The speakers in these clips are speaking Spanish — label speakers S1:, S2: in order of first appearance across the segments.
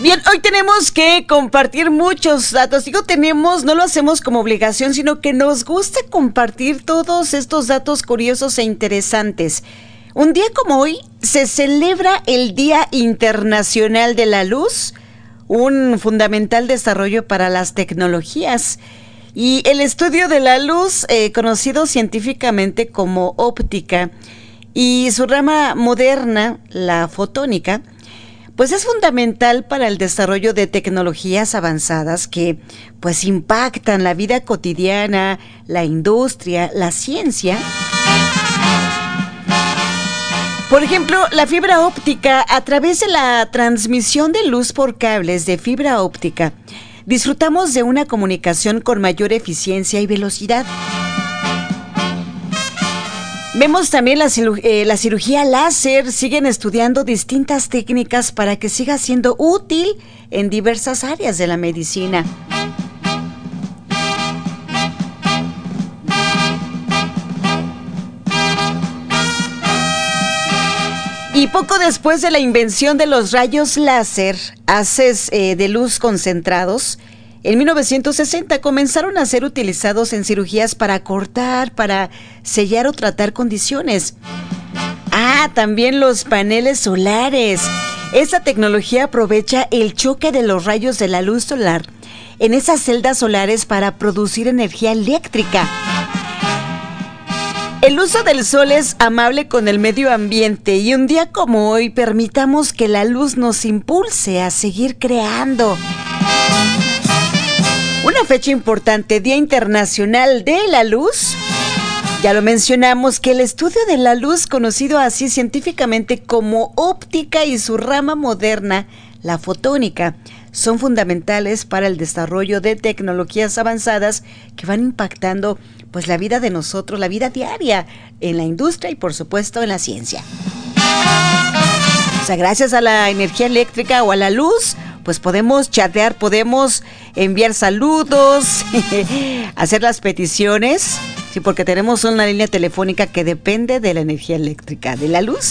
S1: Bien, hoy tenemos que compartir muchos datos. Digo tenemos, no lo hacemos como obligación, sino que nos gusta compartir todos estos datos curiosos e interesantes. Un día como hoy se celebra el Día Internacional de la Luz, un fundamental desarrollo para las tecnologías. Y el estudio de la luz, conocido científicamente como óptica, y su rama moderna, la fotónica, pues es fundamental para el desarrollo de tecnologías avanzadas que pues impactan la vida cotidiana, la industria, la ciencia. Por ejemplo, la fibra óptica, a través de la transmisión de luz por cables de fibra óptica, disfrutamos de una comunicación con mayor eficiencia y velocidad. Vemos también la cirugía láser. Siguen estudiando distintas técnicas para que siga siendo útil en diversas áreas de la medicina. Y poco después de la invención de los rayos láser, haces de luz concentrados, en 1960 comenzaron a ser utilizados en cirugías para cortar, para sellar o tratar condiciones. También los paneles solares. Esta tecnología aprovecha el choque de los rayos de la luz solar en esas celdas solares para producir energía eléctrica. El uso del sol es amable con el medio ambiente y un día como hoy permitamos que la luz nos impulse a seguir creando. Una fecha importante, Día Internacional de la Luz. Ya lo mencionamos, que el estudio de la luz, conocido así científicamente como óptica, y su rama moderna, la fotónica, son fundamentales para el desarrollo de tecnologías avanzadas que van impactando pues la vida de nosotros, la vida diaria en la industria y por supuesto en la ciencia. O sea, gracias a la energía eléctrica o a la luz, pues podemos chatear, podemos enviar saludos, hacer las peticiones, sí, porque tenemos una línea telefónica que depende de la energía eléctrica, de la luz.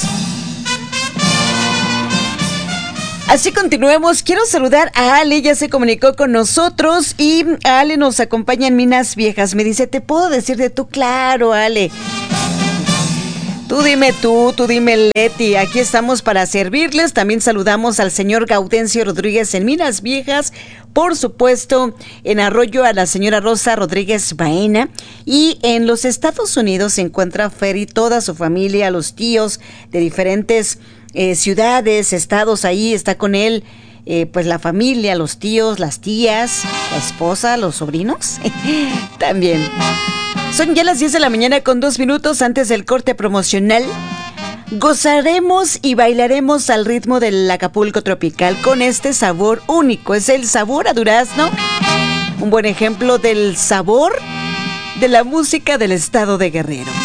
S1: Así continuemos. Quiero saludar a Ale, ya se comunicó con nosotros y Ale nos acompaña en Minas Viejas. Me dice, ¿te puedo decir de tú? Claro, Ale. Tú dime Leti, aquí estamos para servirles. También saludamos al señor Gaudencio Rodríguez en Minas Viejas, por supuesto en Arroyo a la señora Rosa Rodríguez Baena, y en los Estados Unidos se encuentra Fer y toda su familia, los tíos de diferentes ciudades, estados, ahí está con él. Pues la familia, los tíos, las tías, la esposa, los sobrinos, también. Son ya las 10 de la mañana con 2 minutos antes del corte promocional. Gozaremos y bailaremos al ritmo del Acapulco tropical con este sabor único. Es el sabor a durazno, un buen ejemplo del sabor de la música del estado de Guerrero.